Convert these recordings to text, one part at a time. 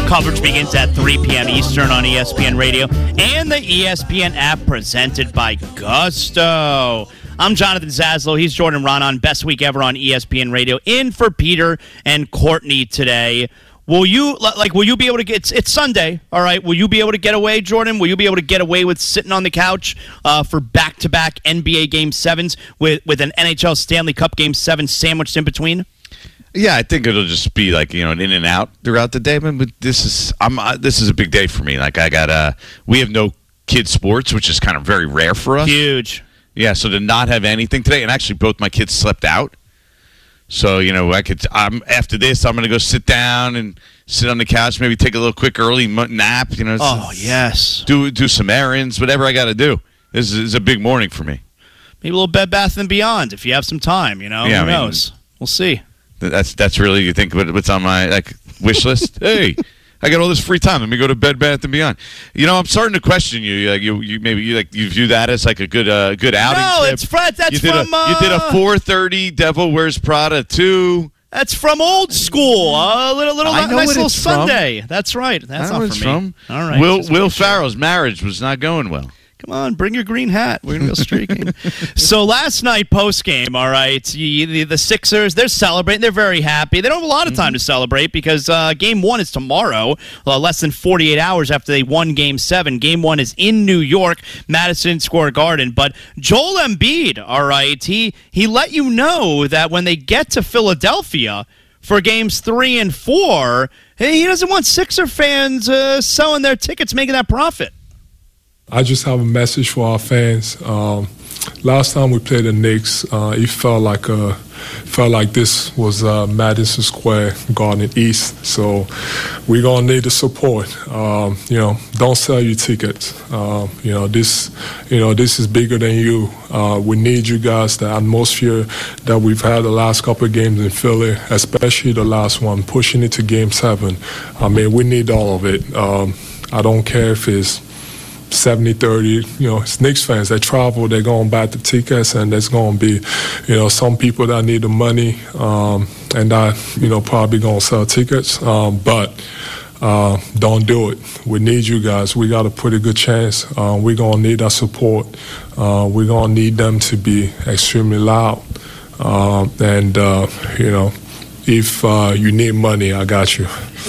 Coverage begins at 3 p.m. Eastern on ESPN Radio and the ESPN app, presented by Gusto. I'm Jonathan Zaslow. He's Jordan Raanan. Best week ever on ESPN Radio. In for Peter and Courtney today. Will you be able to get? It's Sunday, all right. Will you be able to get away, Jordan? Will you be able to get away with sitting on the couch for back-to-back NBA Game 7s with an NHL Stanley Cup Game 7 sandwiched in between? Yeah, I think it'll just be like, an in and out throughout the day. But this is a big day for me. Like we have no kids sports, which is kind of very rare for us. Huge. Yeah, so to not have anything today, and actually both my kids slept out. So, after this, I'm going to go sit down and sit on the couch, maybe take a little quick early nap. Oh, yes. Do some errands, whatever I got to do. This is a big morning for me. Maybe a little Bed Bath & Beyond if you have some time, Yeah, Who knows? We'll see. That's really, you think, what's on my wish list? Hey, I got all this free time. Let me go to Bed Bath & Beyond. I'm starting to question you. You view that as like a good outing. No, trip. It's that's you from. You did a 4:30 Devil Wears Prada 2. That's from old school. A nice little Sunday. From. That's right. That's not for me. From. All right. Will Farrell's marriage was not going well. Come on, bring your green hat. We're going to go streaking. So last night, post-game, all right, the Sixers, they're celebrating. They're very happy. They don't have a lot of time to celebrate because Game 1 is tomorrow, less than 48 hours after they won Game 7. Game 1 is in New York, Madison Square Garden. But Joel Embiid, all right, he let you know that when they get to Philadelphia for Games 3 and 4, he doesn't want Sixer fans selling their tickets, making that profit. I just have a message for our fans. Last time we played the Knicks, it felt like this was Madison Square Garden East. So we're gonna need the support. Don't sell your tickets. This is bigger than you. We need you guys. The atmosphere that we've had the last couple of games in Philly, especially the last one, pushing it to Game 7. We need all of it. I don't care if it's 70-30, it's Knicks fans. They travel, they're going to buy the tickets, and there's going to be, some people that need the money, and that, probably going to sell tickets. But don't do it. We need you guys. We got a pretty good chance. We're going to need that support. We're going to need them to be extremely loud. If you need money, I got you.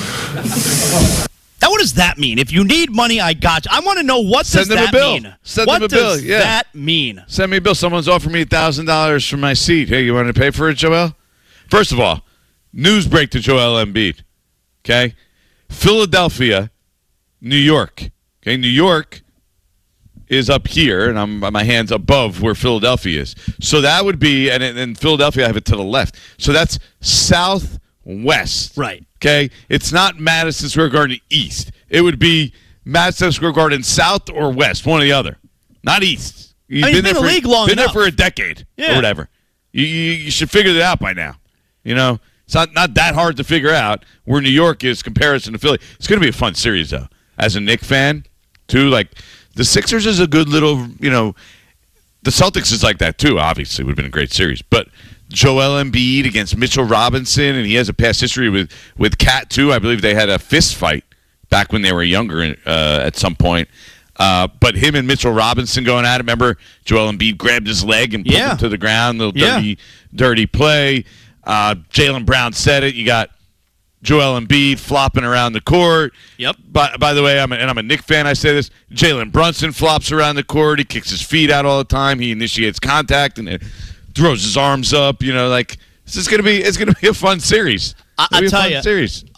Now, what does that mean? If you need money, I got you. I want to know what does that mean. Send them a bill. What does that mean? Send me a bill. Someone's offered me $1,000 for my seat. Hey, you want to pay for it, Joel? First of all, news break to Joel Embiid. Okay? Philadelphia, New York. Okay? New York is up here, and my hand's above where Philadelphia is. So that would be, and in Philadelphia, I have it to the left. So that's southwest. Right. Okay? It's not Madison Square Garden East. It would be Madison Square Garden South or West, one or the other. Not East. You've been in the league long enough. Been there for a decade or whatever. You should figure that out by now. It's not that hard to figure out where New York is comparison to Philly. It's going to be a fun series, though. As a Knicks fan, too, the Sixers is a good little, the Celtics is like that, too, obviously. It would have been a great series. But Joel Embiid against Mitchell Robinson, and he has a past history with Cat, too. I believe they had a fist fight back when they were younger at some point. But him and Mitchell Robinson going at it. Remember, Joel Embiid grabbed his leg and put him to the ground. Little dirty play. Jaylen Brown said it. You got Joel Embiid flopping around the court. Yep. By the way, I'm a Knicks fan. I say this. Jalen Brunson flops around the court. He kicks his feet out all the time. He initiates contact and throws his arms up. It's gonna be a fun series. I'll tell you.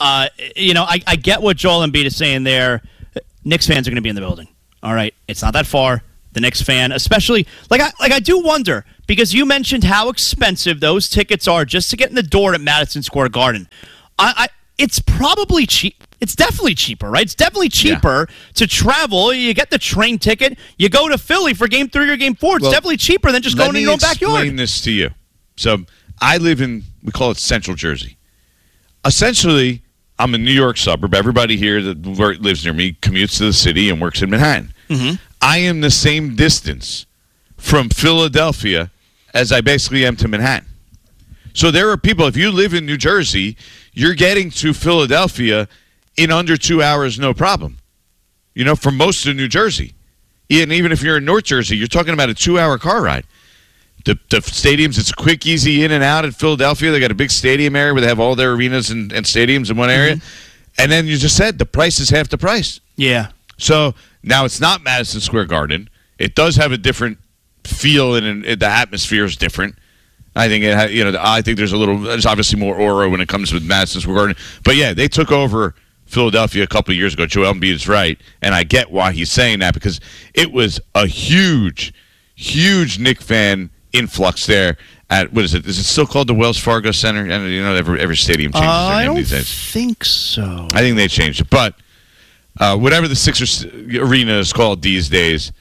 I get what Joel Embiid is saying there. Knicks fans are going to be in the building. All right, it's not that far. The Knicks fan, especially, I do wonder, because you mentioned how expensive those tickets are just to get in the door at Madison Square Garden. It's probably cheap. It's definitely cheaper, right? It's definitely cheaper to travel. You get the train ticket. You go to Philly for Game 3 or Game 4. It's definitely cheaper than just going in your own backyard. Let me explain this to you. So I live in, we call it Central Jersey. Essentially, I'm a New York suburb. Everybody here that lives near me commutes to the city and works in Manhattan. Mm-hmm. I am the same distance from Philadelphia as I basically am to Manhattan. So there are people, if you live in New Jersey, you're getting to Philadelphia in under 2 hours, no problem. For most of New Jersey. And even if you're in North Jersey, you're talking about a 2-hour car ride. The stadiums, it's quick, easy in and out in Philadelphia. They got a big stadium area where they have all their arenas and stadiums in one area. Mm-hmm. And then you just said the price is half the price. Yeah. So now it's not Madison Square Garden. It does have a different feel, and the atmosphere is different. I think I think there's obviously more aura when it comes with Madison Square Garden. But yeah, they took over Philadelphia a couple of years ago. Joel Embiid is right, and I get why he's saying that, because it was a huge Knick fan influx there at, what is it? Is it still called the Wells Fargo Center? And every stadium changes their name these days. I don't think so. I think they changed it, but whatever the Sixers arena is called these days,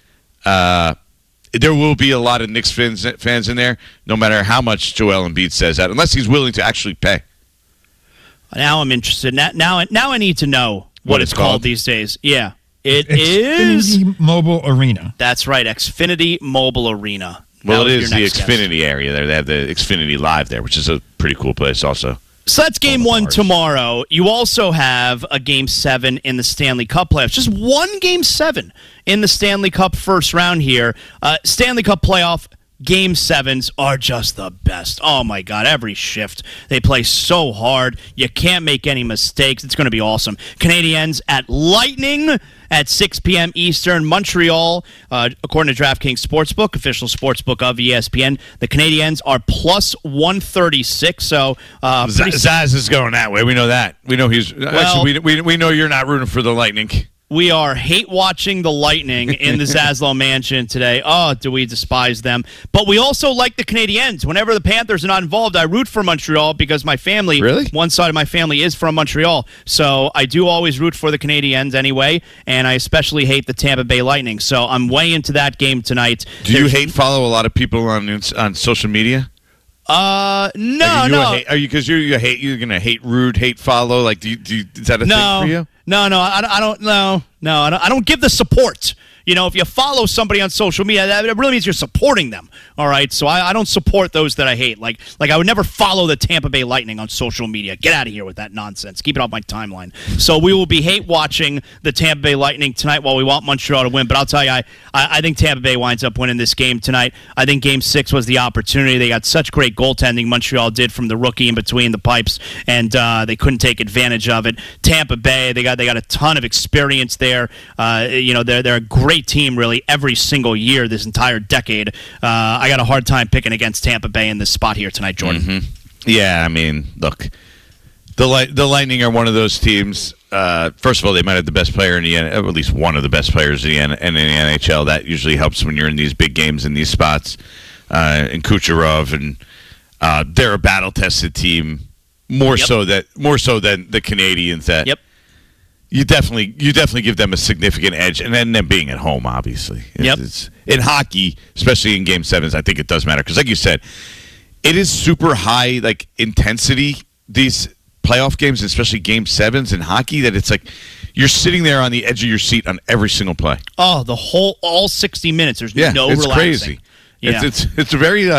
there will be a lot of Knicks fans in there, no matter how much Joel Embiid says that, unless he's willing to actually pay. Now I'm interested. Now I need to know what it's called these days. Yeah, it is Xfinity Mobile Arena. That's right, Xfinity Mobile Arena. Well, it is the Xfinity area there. They have the Xfinity Live there, which is a pretty cool place also. So that's game 1 tomorrow. You also have a game 7 in the Stanley Cup playoffs. Just one game 7 in the Stanley Cup first round here. Stanley Cup playoff game 7s are just the best. Oh, my God. Every shift. They play so hard. You can't make any mistakes. It's going to be awesome. Canadiens at Lightning at 6 p.m. Eastern. Montreal, according to DraftKings Sportsbook, official sportsbook of ESPN, the Canadiens are plus 136. So Zaz is going that way. We know that. We know he's. Actually, we know you're not rooting for the Lightning. We are hate-watching the Lightning in the Zaslow Mansion today. Oh, do we despise them. But we also like the Canadiens. Whenever the Panthers are not involved, I root for Montreal because my family, one side of my family is from Montreal. So I do always root for the Canadiens anyway, and I especially hate the Tampa Bay Lightning. So I'm way into that game tonight. Do you follow a lot of people on social media? No. Are you, because you're gonna hate root, hate follow? Like, is that a thing for you? No, I don't. No, I don't give the support. If you follow somebody on social media, that really means you're supporting them. All right, so I don't support those that I hate. Like I would never follow the Tampa Bay Lightning on social media. Get out of here with that nonsense. Keep it off my timeline. So we will be hate watching the Tampa Bay Lightning tonight while we want Montreal to win. But I'll tell you, I think Tampa Bay winds up winning this game tonight. I think Game 6 was the opportunity. They got such great goaltending. Montreal did from the rookie in between the pipes, and they couldn't take advantage of it. Tampa Bay, they got a ton of experience there. They're a great team really every single year this entire decade. I got a hard time picking against Tampa Bay in this spot here tonight, Jordan. Mm-hmm. Yeah, I mean, look, the Lightning are one of those teams. First of all, they might have the best player in the at least one of the best players in the NHL. That usually helps when you're in these big games in these spots. And Kucherov, and they're a battle-tested team more so than the Canadiens. That yep. You definitely give them a significant edge, and then them being at home, obviously. It's, in hockey, especially in Game 7s, I think it does matter. Because like you said, it is super high intensity, these playoff games, especially Game 7s in hockey, that it's like you're sitting there on the edge of your seat on every single play. Oh, all 60 minutes. There's no it's relaxing. Crazy. Yeah. It's a very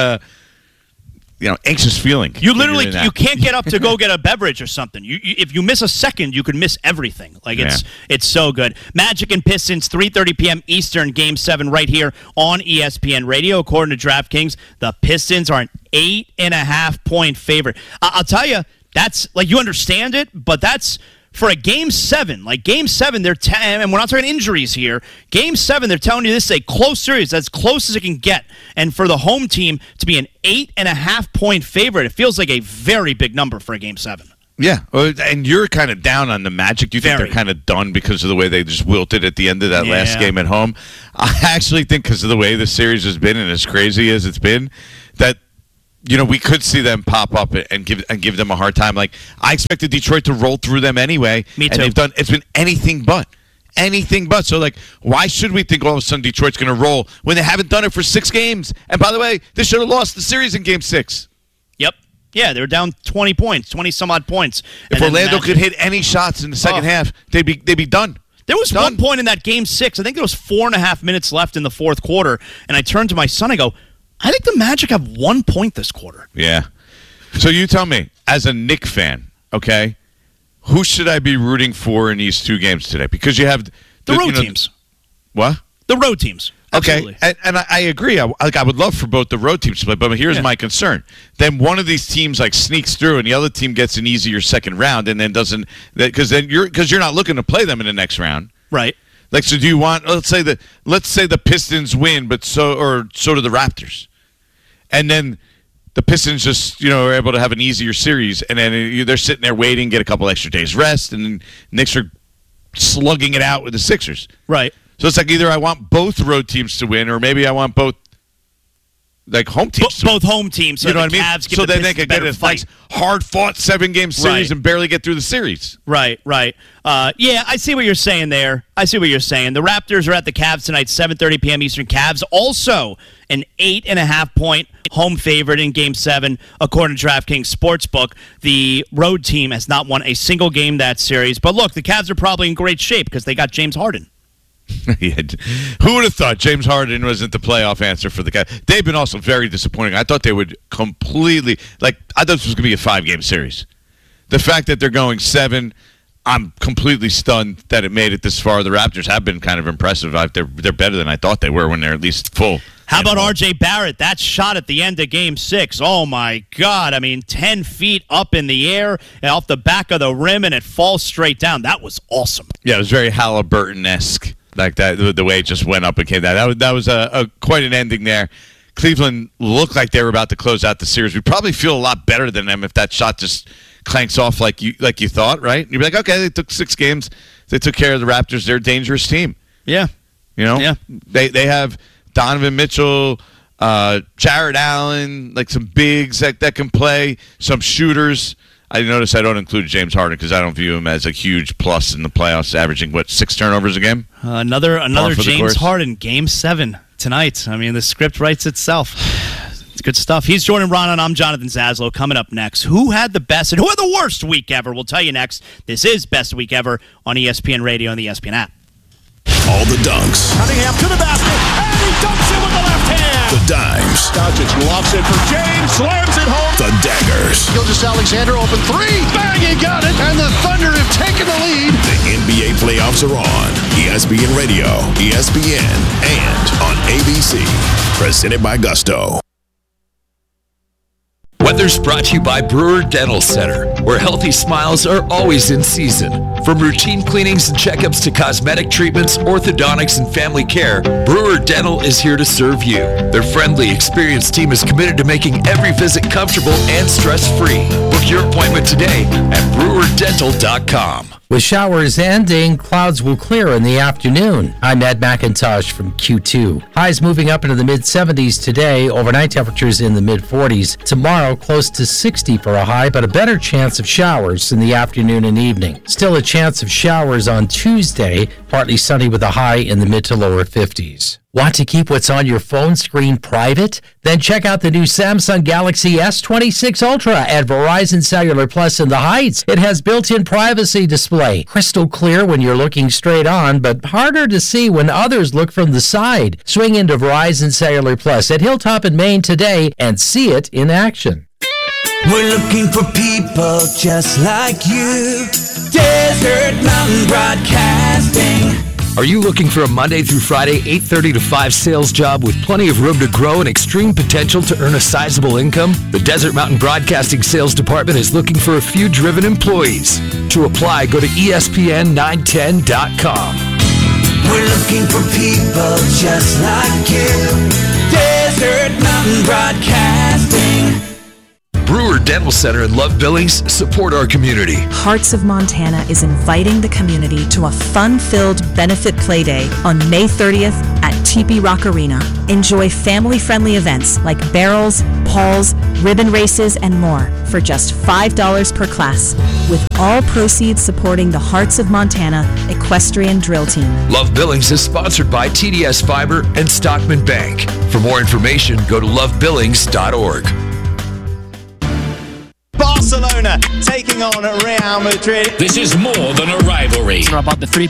anxious feeling. You literally you can't get up to go get a beverage or something. If you miss a second, you could miss everything. It's so good. Magic and Pistons, 3:30 p.m. Eastern, Game 7 right here on ESPN Radio. According to DraftKings, the Pistons are an 8.5-point favorite. I'll tell you, that's you understand it, but that's for a Game 7. Game 7, and we're not talking injuries here. Game 7, they're telling you this is a close series, as close as it can get. And for the home team to be an 8.5-point favorite, it feels like a very big number for a Game 7. Yeah, and you're kind of down on the Magic. You think they're kind of done because of the way they just wilted at the end of that last game at home? I actually think because of the way the series has been and as crazy as it's been, that we could see them pop up and give them a hard time. I expected Detroit to roll through them anyway. Me too. And it's been anything but. So, why should we think all of a sudden Detroit's going to roll when they haven't done it for 6 games? And by the way, they should have lost the series in Game 6. Yep. Yeah, they were down 20 points, 20-some-odd points. If Orlando could hit any shots in the second half, they'd be done. There was one point in that Game 6, I think there was 4.5 minutes left in the fourth quarter, and I turned to my son, I go, I think the Magic have 1 point this quarter. Yeah. So you tell me, as a Knick fan, okay, Who should I be rooting for in these two games today? Because you have the road teams. What? The road teams. Absolutely. Okay, and I agree. I would love for both the road teams to play, but here's my concern. Then one of these teams sneaks through, and the other team gets an easier second round, and then doesn't, because you're not looking to play them in the next round, right? So do you want? Let's say the Pistons win, but so do the Raptors, and then the Pistons just are able to have an easier series, and then they're sitting there waiting, get a couple extra days rest, and then Knicks are slugging it out with the Sixers, right? So it's either I want both road teams to win, or maybe I want both home teams. Both home teams. So you know what I mean? Cavs So then they could get a nice, hard-fought 7-game series and barely get through the series. Right. Yeah, I see what you're saying there. The Raptors are at the Cavs tonight, 7:30 p.m. Eastern. Cavs also an 8.5-point home favorite in Game 7, according to DraftKings Sportsbook. The road team has not won a single game that series. But look, the Cavs are probably in great shape because they got James Harden. Who would have thought James Harden wasn't the playoff answer for the Cavs? They've been also very disappointing. I thought they would completely I thought this was going to be a 5-game series. The fact that they're going 7, I'm completely stunned that it made it this far. The Raptors have been kind of impressive. They're better than I thought they were when they're at least full. How about R.J. Barrett? That shot at the end of Game 6. Oh, my God. 10 feet up in the air and off the back of the rim, and it falls straight down. That was awesome. Yeah, it was very Halliburton-esque. Like that, the way it just went up and came down. That was a quite an ending there. Cleveland looked like they were about to close out the series. We'd probably feel a lot better than them if that shot just clanks off like you thought, right? You'd be like, okay, they took 6 games. They took care of the Raptors. They're a dangerous team. Yeah. Yeah. They have Donovan Mitchell, Jared Allen, some bigs that can play, some shooters. I notice I don't include James Harden because I don't view him as a huge plus in the playoffs, averaging, 6 turnovers a game? Another James Harden, Game 7 tonight. The script writes itself. It's good stuff. He's Jordan Raanan. I'm Jonathan Zaslow. Coming up next, who had the best and who had the worst week ever? We'll tell you next. This is Best Week Ever on ESPN Radio and the ESPN app. All the dunks. Cunningham to the basket, and he dunks it with the left hand. The dimes. Doncic lofts it for James, slams it home. The daggers. Gilgeous-Alexander open 3. Bang, he got it, and the Thunder have taken the lead. The NBA playoffs are on ESPN Radio, ESPN, and on ABC. Presented by Gusto. Weather's brought to you by Brewer Dental Center, where healthy smiles are always in season. From routine cleanings and checkups to cosmetic treatments, orthodontics, and family care, Brewer Dental is here to serve you. Their friendly, experienced team is committed to making every visit comfortable and stress-free. Book your appointment today at brewerdental.com. With showers ending, clouds will clear in the afternoon. I'm Ed McIntosh from Q2. Highs moving up into the mid-70s today, overnight temperatures in the mid-40s. Tomorrow, close to 60 for a high, but a better chance of showers in the afternoon and evening. Still a chance of showers on Tuesday, partly sunny with a high in the mid to lower 50s. Want to keep what's on your phone screen private? Then check out the new Samsung Galaxy S26 Ultra at Verizon Cellular Plus in the Heights. It has built-in privacy display, crystal clear when you're looking straight on, but harder to see when others look from the side. Swing into Verizon Cellular Plus at Hilltop in Maine today and see it in action. We're looking for people just like you. Desert Mountain Broadcasting. Are you looking for a Monday through Friday, 8:30 to 5 sales job with plenty of room to grow and extreme potential to earn a sizable income? The Desert Mountain Broadcasting Sales Department is looking for a few driven employees. To apply, go to ESPN910.com. We're looking for people just like you. Desert Mountain Broadcasting. Brewer Dental Center in Love Billings support our community. Hearts of Montana is inviting the community to a fun-filled benefit play day on May 30th at Teepee Rock Arena. Enjoy family-friendly events like barrels, pawls, ribbon races, and more for just $5 per class, with all proceeds supporting the Hearts of Montana Equestrian Drill Team. Love Billings is sponsored by TDS Fiber and Stockman Bank. For more information, go to lovebillings.org. Barcelona taking on Real Madrid. This is more than a rivalry. About the 3